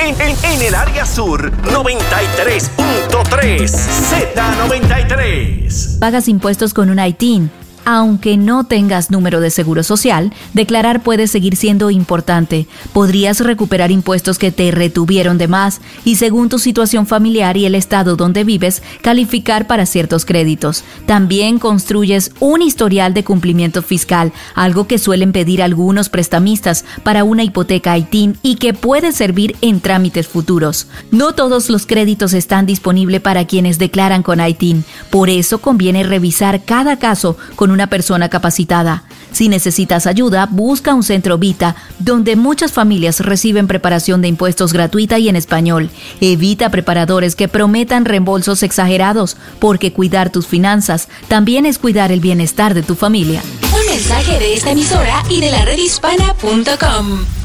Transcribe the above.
En el área sur, 93.3 Z93. Pagas impuestos con un ITIN. Aunque no tengas número de seguro social, declarar puede seguir siendo importante. Podrías recuperar impuestos que te retuvieron de más y, según tu situación familiar y el estado donde vives, calificar para ciertos créditos. También construyes un historial de cumplimiento fiscal, algo que suelen pedir algunos prestamistas para una hipoteca ITIN y que puede servir en trámites futuros. No todos los créditos están disponibles para quienes declaran con ITIN. Por eso conviene revisar cada caso con una persona capacitada. Si necesitas ayuda, busca un centro Vita, donde muchas familias reciben preparación de impuestos gratuita y en español. Evita preparadores que prometan reembolsos exagerados, porque cuidar tus finanzas también es cuidar el bienestar de tu familia. Un mensaje de esta emisora y de la redhispana.com.